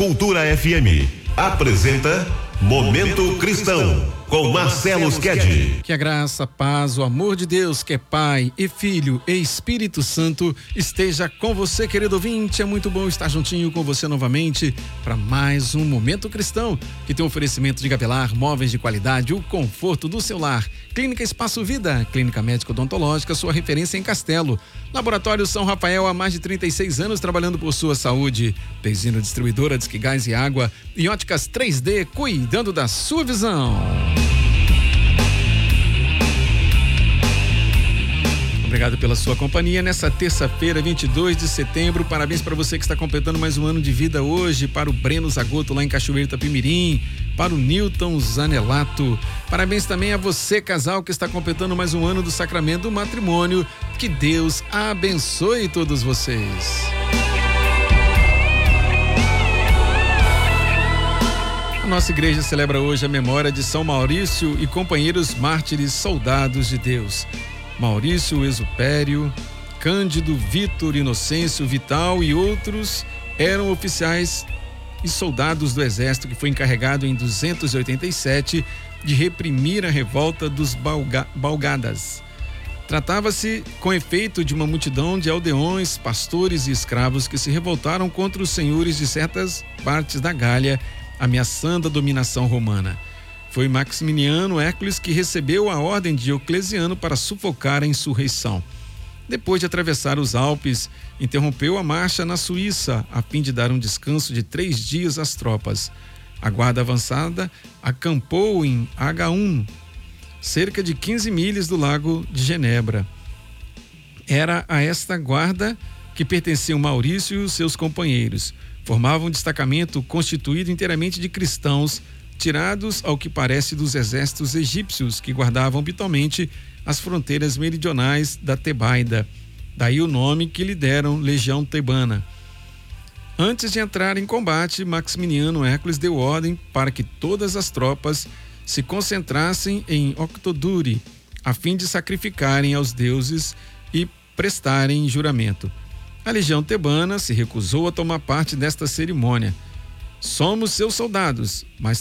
Cultura FM apresenta Momento Cristão com Marcelo Sked. Que a graça, a paz, o amor de Deus, que é Pai e Filho e Espírito Santo, esteja com você, querido ouvinte. É muito bom estar juntinho com você novamente para mais um Momento Cristão, que tem um oferecimento de Gabelar, móveis de qualidade, o conforto do seu lar. Clínica Espaço Vida, clínica médica odontológica, sua referência em Castelo. Laboratório São Rafael, há mais de 36 anos trabalhando por sua saúde. Pezino Distribuidora, Disque Gás e Água. E Óticas 3D, cuidando da sua visão. Obrigado pela sua companhia nessa terça-feira, 22 de setembro. Parabéns para você que está completando mais um ano de vida hoje. Para o Breno Zagoto lá em Cachoeiro Itapimirim. Para o Newton Zanelato. Parabéns também a você, casal, que está completando mais um ano do sacramento do matrimônio. Que Deus abençoe todos vocês. A nossa igreja celebra hoje a memória de São Maurício e companheiros mártires soldados de Deus. Maurício Exupério, Cândido, Vitor, Inocêncio, Vital e outros eram oficiais e soldados do exército que foi encarregado em 287 de reprimir a revolta dos Balgadas. Tratava-se, com efeito, de uma multidão de aldeões, pastores e escravos que se revoltaram contra os senhores de certas partes da Gália, ameaçando a dominação romana. Foi Maximiano Hércules que recebeu a ordem de Diocleciano para sufocar a insurreição. Depois de atravessar os Alpes, interrompeu a marcha na Suíça, a fim de dar um descanso de 3 dias às tropas. A guarda avançada acampou em H1, cerca de 15 milhas do lago de Genebra. Era a esta guarda que pertenciam Maurício e os seus companheiros. Formavam um destacamento constituído inteiramente de cristãos, tirados, ao que parece, dos exércitos egípcios que guardavam habitualmente as fronteiras meridionais da Tebaida. Daí o nome que lhe deram Legião Tebana. Antes de entrar em combate, Maximiano Hércules deu ordem para que todas as tropas se concentrassem em Octoduri, a fim de sacrificarem aos deuses e prestarem juramento. A Legião Tebana se recusou a tomar parte desta cerimônia. Somos seus soldados, mas